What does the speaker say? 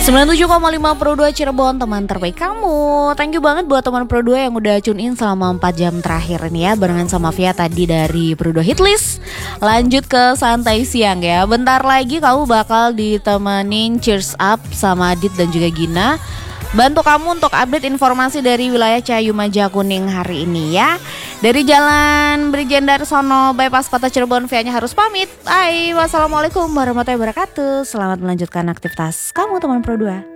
97,5 Pro 2 Cirebon, teman terbaik kamu. Thank you banget buat teman Pro 2 yang udah tune in selama 4 jam terakhir ini ya. Barengan sama Via tadi dari Pro 2 Hitlist. Lanjut ke santai siang ya. Bentar lagi kamu bakal ditemenin Cheers Up sama Adit dan juga Gina. Bantu kamu untuk update informasi dari wilayah Cahayu Majakuning hari ini ya. Dari Jalan Brigjen Darsono bypass Kota Cirebon, Vianya harus pamit. Hai, wassalamualaikum warahmatullahi wabarakatuh. Selamat melanjutkan aktivitas kamu teman Pro 2.